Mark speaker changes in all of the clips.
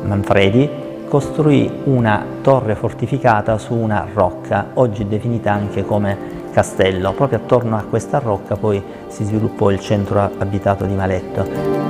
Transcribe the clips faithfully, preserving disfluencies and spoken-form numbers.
Speaker 1: Manfredi costruì una torre fortificata su una rocca, oggi definita anche come castello. Proprio attorno a questa rocca poi si sviluppò il centro abitato di Maletto.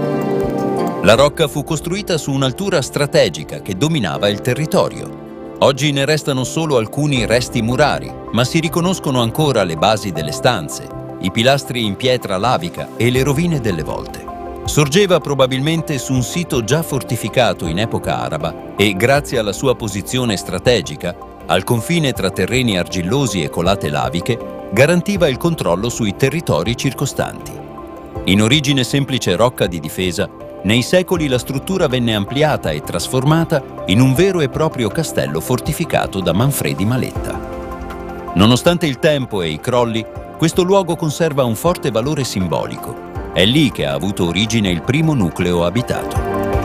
Speaker 2: La rocca fu costruita su un'altura strategica che dominava il territorio. Oggi ne restano solo alcuni resti murari, ma si riconoscono ancora le basi delle stanze, i pilastri in pietra lavica e le rovine delle volte. Sorgeva probabilmente su un sito già fortificato in epoca araba e, grazie alla sua posizione strategica, al confine tra terreni argillosi e colate laviche, garantiva il controllo sui territori circostanti. In origine semplice rocca di difesa, nei secoli la struttura venne ampliata e trasformata in un vero e proprio castello fortificato da Manfredi Maletta. Nonostante il tempo e i crolli, questo luogo conserva un forte valore simbolico. È lì che ha avuto origine il primo nucleo abitato.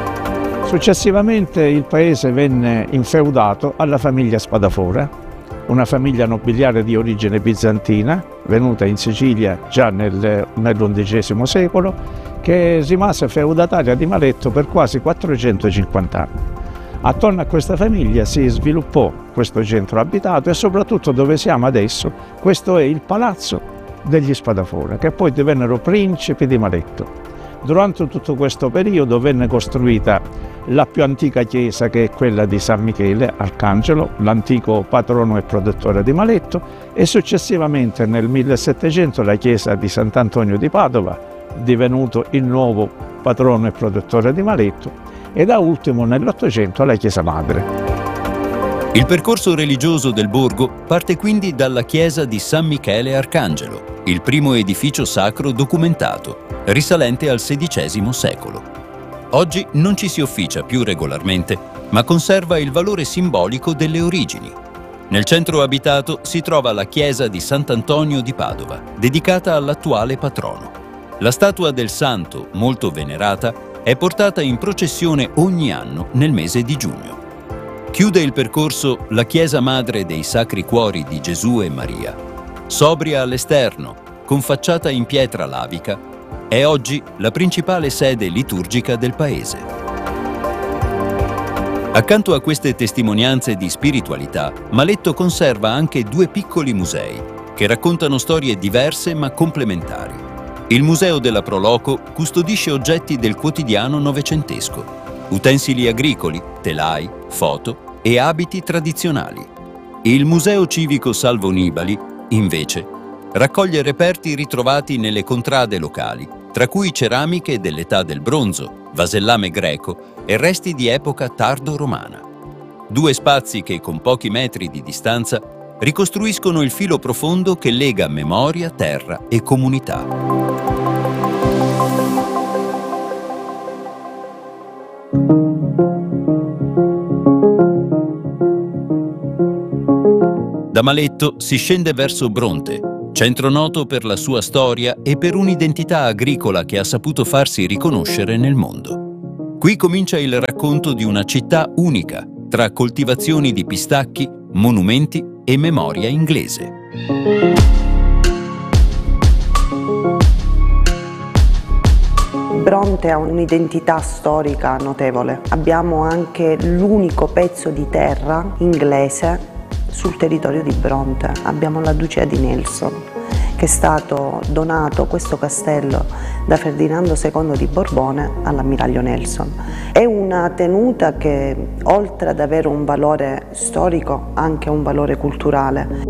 Speaker 3: Successivamente il paese venne infeudato alla famiglia Spadafora, una famiglia nobiliare di origine bizantina, venuta in Sicilia già nel, nell'undicesimo secolo, che rimase feudataria di Maletto per quasi quattrocentocinquanta anni. Attorno a questa famiglia si sviluppò questo centro abitato e soprattutto dove siamo adesso, questo è il palazzo degli Spadafora, che poi divennero principi di Maletto. Durante tutto questo periodo venne costruita la più antica chiesa, che è quella di San Michele Arcangelo, l'antico patrono e protettore di Maletto, e successivamente nel millesettecento la chiesa di Sant'Antonio di Padova, divenuto il nuovo patrono e protettore di Maletto, e da ultimo nell'Ottocento la chiesa madre.
Speaker 2: Il percorso religioso del borgo parte quindi dalla chiesa di San Michele Arcangelo, il primo edificio sacro documentato, risalente al sedicesimo secolo. Oggi non ci si officia più regolarmente, ma conserva il valore simbolico delle origini. Nel centro abitato si trova la chiesa di Sant'Antonio di Padova, dedicata all'attuale patrono. La statua del santo, molto venerata, è portata in processione ogni anno nel mese di giugno. Chiude il percorso la chiesa madre dei Sacri Cuori di Gesù e Maria. Sobria all'esterno, con facciata in pietra lavica, è oggi la principale sede liturgica del paese. Accanto a queste testimonianze di spiritualità, Maletto conserva anche due piccoli musei che raccontano storie diverse ma complementari. Il Museo della Proloco custodisce oggetti del quotidiano novecentesco, utensili agricoli, telai, foto e abiti tradizionali. Il Museo Civico Salvo Nibali, invece, raccoglie reperti ritrovati nelle contrade locali, tra cui ceramiche dell'età del bronzo, vasellame greco e resti di epoca tardo-romana. Due spazi che, con pochi metri di distanza, ricostruiscono il filo profondo che lega memoria, terra e comunità. Da Maletto si scende verso Bronte, centro noto per la sua storia e per un'identità agricola che ha saputo farsi riconoscere nel mondo. Qui comincia il racconto di una città unica, tra coltivazioni di pistacchi, monumenti e memoria inglese.
Speaker 4: Bronte ha un'identità storica notevole. Abbiamo anche l'unico pezzo di terra inglese sul territorio di Bronte. Abbiamo la Ducia di Nelson, che è stato donato questo castello da Ferdinando secondo di Borbone all'ammiraglio Nelson. È una tenuta che, oltre ad avere un valore storico, ha anche un valore culturale.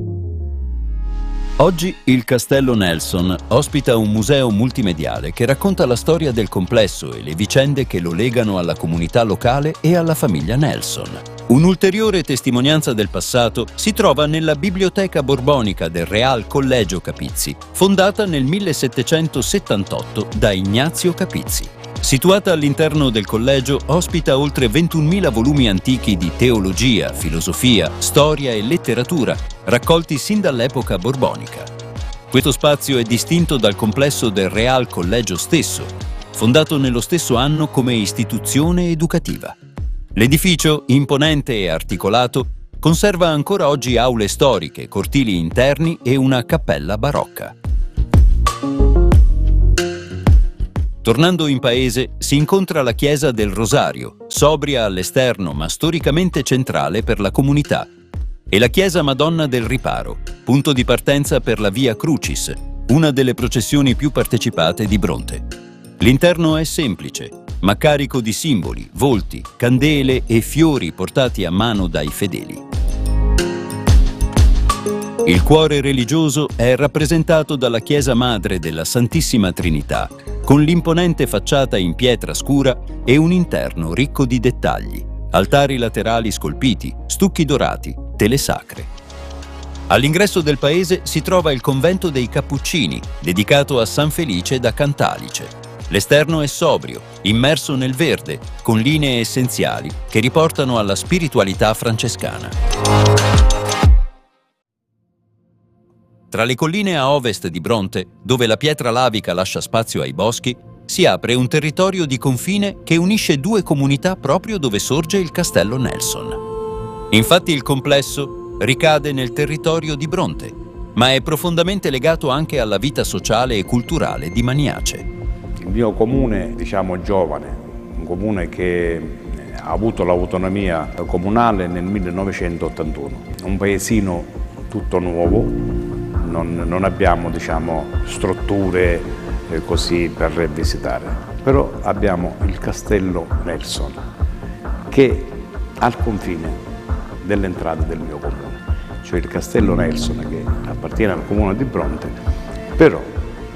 Speaker 2: Oggi il Castello Nelson ospita un museo multimediale che racconta la storia del complesso e le vicende che lo legano alla comunità locale e alla famiglia Nelson. Un'ulteriore testimonianza del passato si trova nella Biblioteca Borbonica del Real Collegio Capizzi, fondata nel millesettecentosettantotto da Ignazio Capizzi. Situata all'interno del collegio, ospita oltre ventunomila volumi antichi di teologia, filosofia, storia e letteratura, raccolti sin dall'epoca borbonica. Questo spazio è distinto dal complesso del Real Collegio stesso, fondato nello stesso anno come istituzione educativa. L'edificio, imponente e articolato, conserva ancora oggi aule storiche, cortili interni e una cappella barocca. Tornando in paese si incontra la chiesa del Rosario, sobria all'esterno ma storicamente centrale per la comunità, e la chiesa Madonna del Riparo, punto di partenza per la Via Crucis, una delle processioni più partecipate di Bronte. L'interno è semplice, ma carico di simboli, volti, candele e fiori portati a mano dai fedeli. Il cuore religioso è rappresentato dalla chiesa madre della Santissima Trinità, con l'imponente facciata in pietra scura e un interno ricco di dettagli, altari laterali scolpiti, stucchi dorati, tele sacre. All'ingresso del paese si trova il convento dei Cappuccini, dedicato a San Felice da Cantalice. L'esterno è sobrio, immerso nel verde, con linee essenziali che riportano alla spiritualità francescana. Tra le colline a ovest di Bronte, dove la pietra lavica lascia spazio ai boschi, si apre un territorio di confine che unisce due comunità proprio dove sorge il Castello Nelson. Infatti il complesso ricade nel territorio di Bronte, ma è profondamente legato anche alla vita sociale e culturale di Maniace.
Speaker 5: Il mio comune, diciamo giovane, un comune che ha avuto l'autonomia comunale nel millenovecentottantuno, un paesino tutto nuovo. Non, non abbiamo, diciamo, strutture eh, così per visitare, però abbiamo il Castello Nelson, che è al confine dell'entrata del mio comune, cioè il Castello Nelson che appartiene al comune di Bronte, però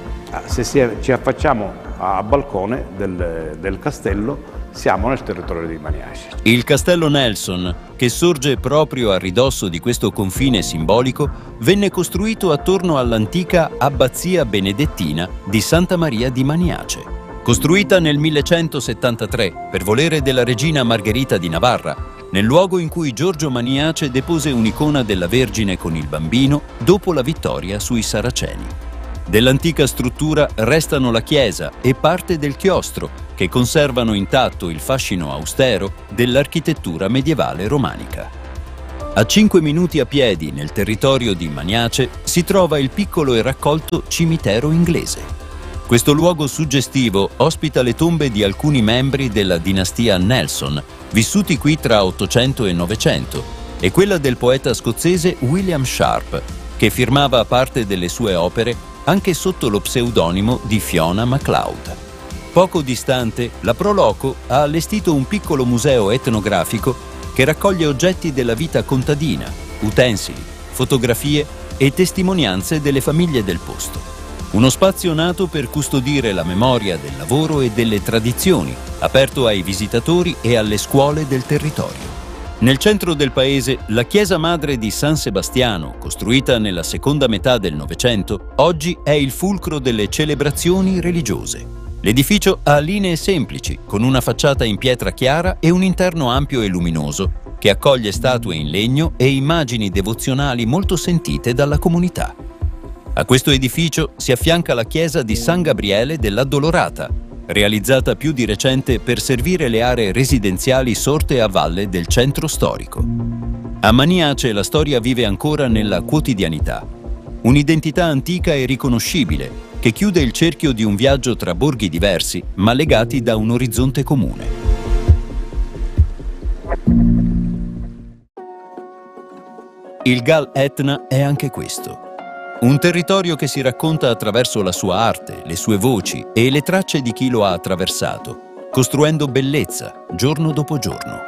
Speaker 5: se si, ci affacciamo a balcone del, del castello siamo nel territorio di Maniace.
Speaker 2: Il Castello Nelson, che sorge proprio a ridosso di questo confine simbolico, venne costruito attorno all'antica abbazia benedettina di Santa Maria di Maniace. Costruita nel millecentosettantatré per volere della regina Margherita di Navarra, nel luogo in cui Giorgio Maniace depose un'icona della Vergine con il bambino dopo la vittoria sui Saraceni. Dell'antica struttura restano la chiesa e parte del chiostro, che conservano intatto il fascino austero dell'architettura medievale romanica. A cinque minuti a piedi nel territorio di Maniace si trova il piccolo e raccolto cimitero inglese. Questo luogo suggestivo ospita le tombe di alcuni membri della dinastia Nelson, vissuti qui tra Ottocento e Novecento, e quella del poeta scozzese William Sharp, che firmava parte delle sue opere anche sotto lo pseudonimo di Fiona MacLeod. Poco distante, la Pro Loco ha allestito un piccolo museo etnografico che raccoglie oggetti della vita contadina, utensili, fotografie e testimonianze delle famiglie del posto. Uno spazio nato per custodire la memoria del lavoro e delle tradizioni, aperto ai visitatori e alle scuole del territorio. Nel centro del paese, la chiesa madre di San Sebastiano, costruita nella seconda metà del Novecento, oggi è il fulcro delle celebrazioni religiose. L'edificio ha linee semplici, con una facciata in pietra chiara e un interno ampio e luminoso, che accoglie statue in legno e immagini devozionali molto sentite dalla comunità. A questo edificio si affianca la chiesa di San Gabriele dell'Addolorata, realizzata più di recente per servire le aree residenziali sorte a valle del centro storico. A Maniace la storia vive ancora nella quotidianità, un'identità antica e riconoscibile che chiude il cerchio di un viaggio tra borghi diversi ma legati da un orizzonte comune. Il Gal Etna è anche questo. Un territorio che si racconta attraverso la sua arte, le sue voci e le tracce di chi lo ha attraversato, costruendo bellezza giorno dopo giorno.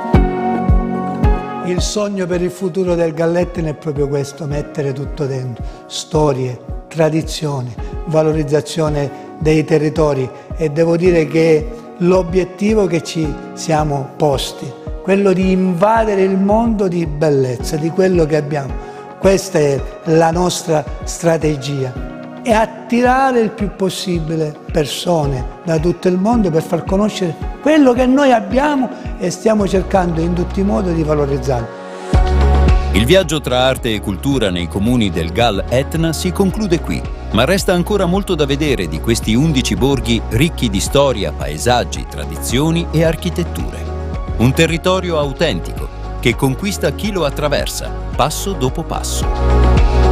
Speaker 6: Il sogno per il futuro del Gallettina è proprio questo, mettere tutto dentro, storie, tradizioni, valorizzazione dei territori, e devo dire che l'obiettivo che ci siamo posti, quello di invadere il mondo di bellezza, di quello che abbiamo. Questa è la nostra strategia, e attirare il più possibile persone da tutto il mondo per far conoscere quello che noi abbiamo e stiamo cercando in tutti i modi di valorizzare.
Speaker 2: Il viaggio tra arte e cultura nei comuni del Gal Etna si conclude qui, ma resta ancora molto da vedere di questi undici borghi ricchi di storia, paesaggi, tradizioni e architetture. Un territorio autentico che conquista chi lo attraversa, passo dopo passo.